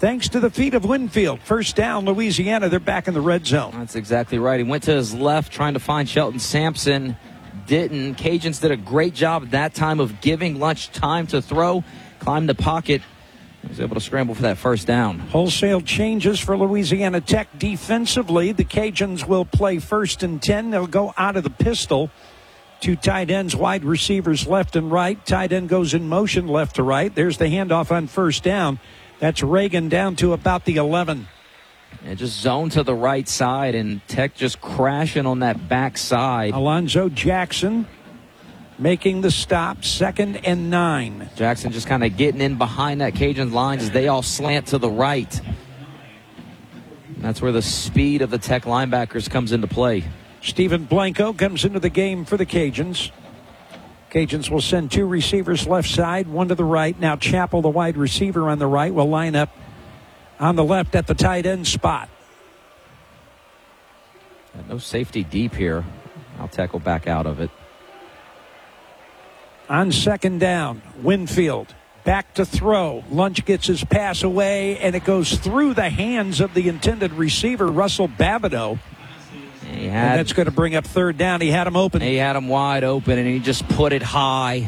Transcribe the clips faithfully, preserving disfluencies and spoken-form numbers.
thanks to the feet of Winfield. First down, Louisiana. They're back in the red zone. That's exactly right. He went to his left trying to find Shelton Sampson. Didn't. Cajuns did a great job at that time of giving Lunch time to throw. Climbed the pocket. He was able to scramble for that first down. Wholesale changes for Louisiana Tech defensively. The Cajuns will play first and ten. They'll go out of the pistol. Two tight ends, wide receivers left and right. Tight end goes in motion left to right. There's the handoff on first down. That's Reagan down to about the eleven. And just zone to the right side, and Tech just crashing on that back side. Alonzo Jackson making the stop, second and nine. Jackson just kind of getting in behind that Cajun line as they all slant to the right. And that's where the speed of the Tech linebackers comes into play. Stephen Blanco comes into the game for the Cajuns. Cajuns will send two receivers left side, one to the right. Now Chappell, the wide receiver on the right, will line up on the left at the tight end spot. No safety deep here. I'll tackle back out of it. On second down, Winfield back to throw. Lunch gets his pass away, and it goes through the hands of the intended receiver, Russell Babineau. He had, and that's going to bring up third down. He had him open. He had him wide open, and he just put it high.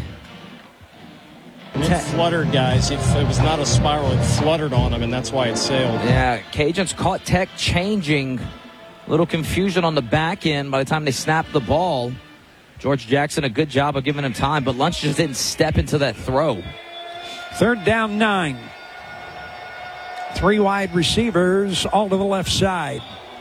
It fluttered, guys. It, it was not a spiral. It fluttered on him, and that's why it sailed. Yeah, Cajuns caught Tech changing. A little confusion on the back end by the time they snapped the ball. George Jackson, a good job of giving him time, but Lunch just didn't step into that throw. Third down, nine. Three wide receivers, all to the left side.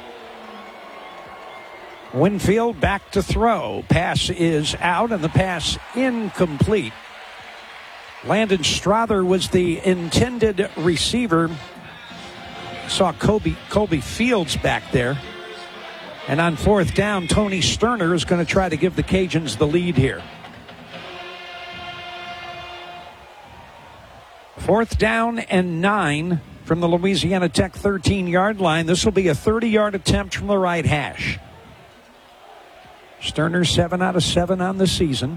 Winfield back to throw. Pass is out, and the pass incomplete. Landon Strother was the intended receiver. Saw Kobe, Kobe Fields back there. And on fourth down, Tony Sterner is going to try to give the Cajuns the lead here. Fourth down and nine from the Louisiana Tech thirteen-yard line. This will be a thirty-yard attempt from the right hash. Sterner seven out of seven on the season.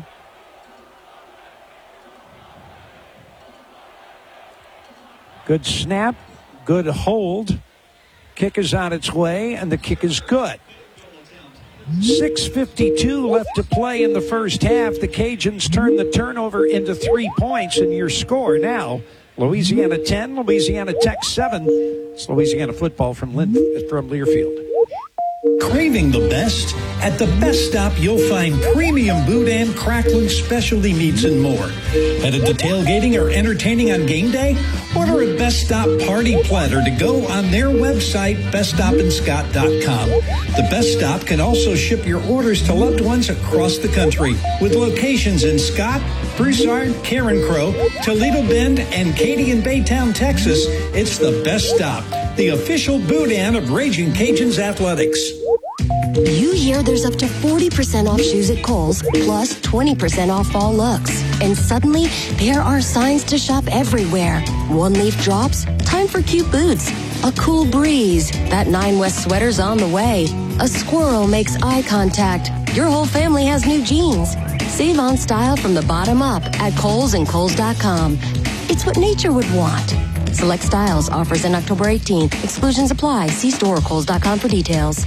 Good snap, good hold. Kick is on its way, and the kick is good. six fifty-two left to play in the first half. The Cajuns turn the turnover into three points, and your score now, Louisiana ten, Louisiana Tech seven. It's Louisiana football from, Lin- from Learfield. Craving the best? At the Best Stop, you'll find premium boudin, crackling specialty meats, and more. Headed to tailgating or entertaining on game day? Order a Best Stop party platter to go on their website, best stop and scott dot com. The Best Stop can also ship your orders to loved ones across the country. With locations in Scott, Broussard, Karen Crow, Toledo Bend, and Katy and Baytown, Texas, it's the Best Stop, the official boudin of Raging Cajuns Athletics. You hear there's up to forty percent off shoes at Kohl's, plus twenty percent off fall looks. And suddenly, there are signs to shop everywhere. One leaf drops, time for cute boots. A cool breeze, that Nine West sweater's on the way. A squirrel makes eye contact. Your whole family has new jeans. Save on style from the bottom up at Kohl's and Kohl's dot com. It's what nature would want. Select styles, offers in October eighteenth. Exclusions apply. See store or Kohl's dot com for details.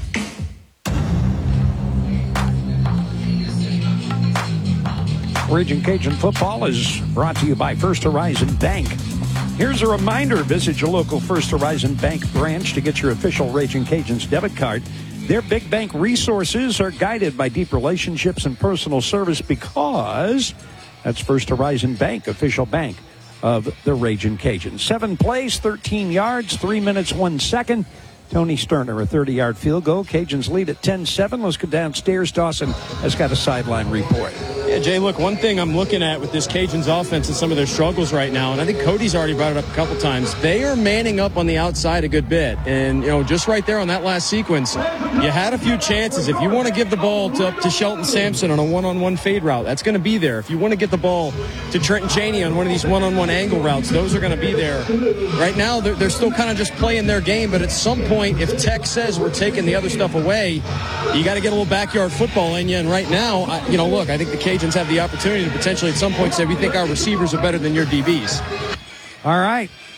Raging Cajun Football is brought to you by First Horizon Bank. Here's a reminder. Visit your local First Horizon Bank branch to get your official Raging Cajuns debit card. Their big bank resources are guided by deep relationships and personal service because that's First Horizon Bank, official bank of the Raging Cajuns. Seven plays, thirteen yards, three minutes, one second. Tony Sterner, a thirty-yard field goal. Cajuns lead at ten seven. Let's go downstairs. Dawson has got a sideline report. Yeah, Jay, look, one thing I'm looking at with this Cajuns offense and some of their struggles right now, and I think Cody's already brought it up a couple times, they are manning up on the outside a good bit. And, you know, just right there on that last sequence, you had a few chances. If you want to give the ball to, to Shelton Sampson on a one-on-one fade route, that's going to be there. If you want to get the ball to Trenton Chaney on one of these one-on-one angle routes, those are going to be there. Right now, they're, they're still kind of just playing their game, but at some point, if Tech says we're taking the other stuff away, you got to get a little backyard football in you. And right now, I, you know, look, I think the Cajuns have the opportunity to potentially at some point say we think our receivers are better than your D Bs. All right.